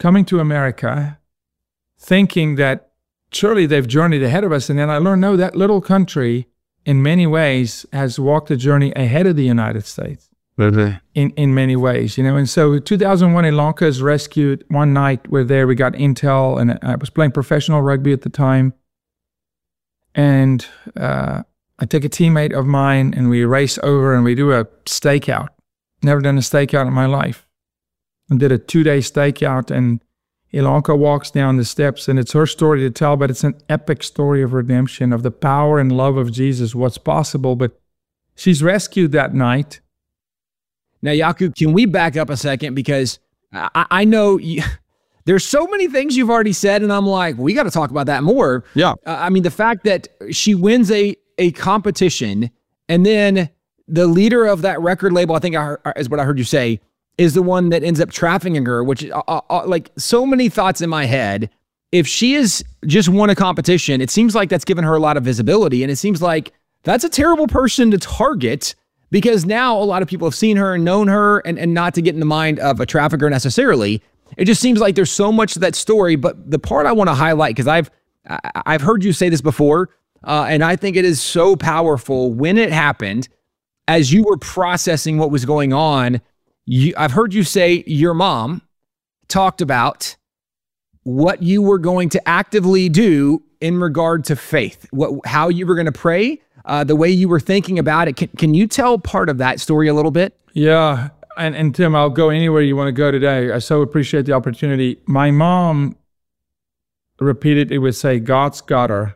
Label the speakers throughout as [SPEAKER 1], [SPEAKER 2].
[SPEAKER 1] coming to America, thinking that surely they've journeyed ahead of us. And then I learned, no, that little country in many ways has walked the journey ahead of the United States. In many ways, you know. And so 2001, Ilonka is rescued. One night we're there, we got intel, and I was playing professional rugby at the time. And I take a teammate of mine and we race over and we do a stakeout. Never done a stakeout in my life. And did a 2-day stakeout, and Ilonka walks down the steps, and it's her story to tell, but it's an epic story of redemption, of the power and love of Jesus, what's possible. But she's rescued that night.
[SPEAKER 2] Now, Jaco, can we back up a second? Because I know there's so many things you've already said, and I'm like, we got to talk about that more.
[SPEAKER 3] Yeah.
[SPEAKER 2] I mean, the fact that she wins a competition, and then the leader of that record label, I think is what I heard you say, is the one that ends up trafficking her, which like so many thoughts in my head. If she has just won a competition, it seems like that's given her a lot of visibility, and it seems like that's a terrible person to target, because now a lot of people have seen her and known her, and not to get in the mind of a trafficker necessarily. It just seems like there's so much to that story. But the part I want to highlight, because I've heard you say this before, and I think it is so powerful when it happened, as you were processing what was going on. I've heard you say your mom talked about what you were going to actively do in regard to faith, how you were going to pray, the way you were thinking about it. Can you tell part of that story a little bit?
[SPEAKER 1] Yeah. And Tim, I'll go anywhere you want to go today. I so appreciate the opportunity. My mom repeatedly would say, God's got her,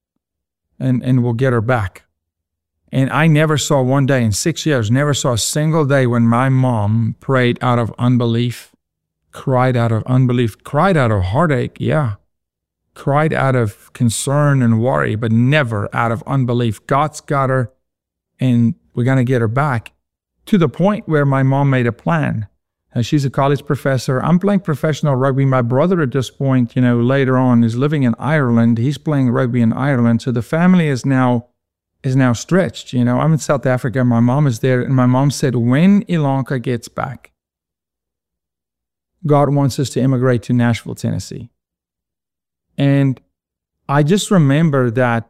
[SPEAKER 1] and we'll get her back. And I never saw one day in 6 years, never saw a single day when my mom prayed out of unbelief, cried out of unbelief, cried out of heartache, yeah. Cried out of concern and worry, but never out of unbelief. God's got her, and we're going to get her back. To the point where my mom made a plan. She's a college professor. I'm playing professional rugby. My brother at this point, you know, later on is living in Ireland. He's playing rugby in Ireland. So the family is now stretched. You know, I'm in South Africa. My mom is there. And my mom said, when Ilonka gets back, God wants us to immigrate to Nashville, Tennessee. And I just remember that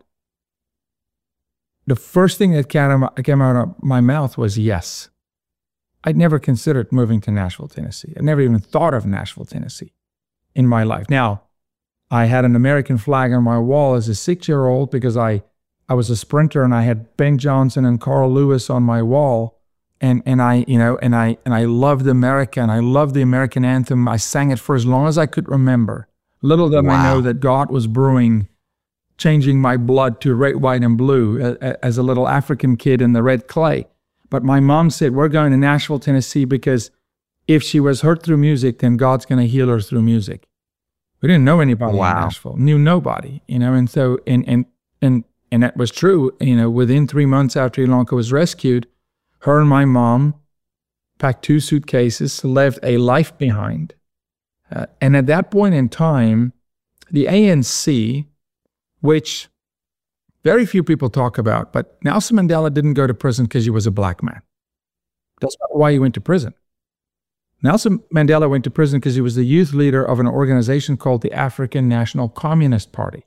[SPEAKER 1] the first thing that came out of my mouth was yes. I'd never considered moving to Nashville, Tennessee. I never even thought of Nashville, Tennessee in my life. Now, I had an American flag on my wall as a 6-year-old because I was a sprinter, and I had Ben Johnson and Carl Lewis on my wall. And I loved America, and I loved the American anthem. I sang it for as long as I could remember. Little did I know that God was brewing, changing my blood to red, white, and blue as a little African kid in the red clay. But my mom said, we're going to Nashville, Tennessee, because if she was hurt through music, then God's going to heal her through music. We didn't know anybody in Nashville, knew nobody, you know, and so, and that was true. You know, within 3 months after Ilonka was rescued, her and my mom packed 2 suitcases, left a life behind. And at that point in time, the ANC, which very few people talk about, but Nelson Mandela didn't go to prison because he was a black man. That's not why he went to prison. Nelson Mandela went to prison because he was the youth leader of an organization called the African National Communist Party,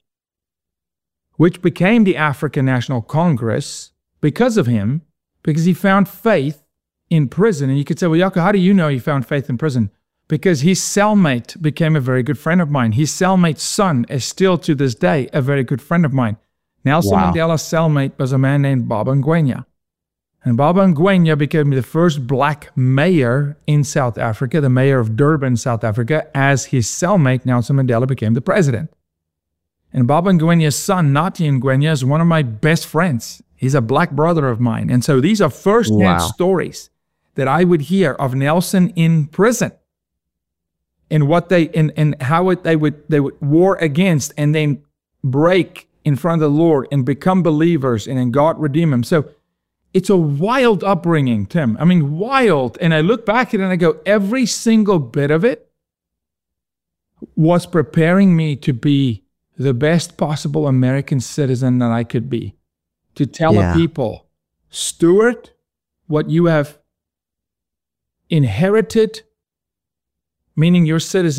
[SPEAKER 1] which became the African National Congress because of him, because he found faith in prison. And you could say, well, Jaco, how do you know he found faith in prison? Because his cellmate became a very good friend of mine. His cellmate's son is still to this day a very good friend of mine. Nelson Mandela's cellmate was a man named Baba Ngwenya. And Baba Ngwenya became the first black mayor in South Africa, the mayor of Durban, South Africa. As his cellmate, Nelson Mandela became the president. And Baba Ngwenya's son, Nathi Ngwenya, is one of my best friends. He's a black brother of mine. And so these are first-hand stories that I would hear of Nelson in prison, and what they and how they would war against and then break in front of the Lord and become believers, and then God redeem them. So it's a wild upbringing, Tim. I mean, wild. And I look back at it and I go, every single bit of it was preparing me to be the best possible American citizen that I could be. To tell the people, steward what you have inherited, meaning your citizen.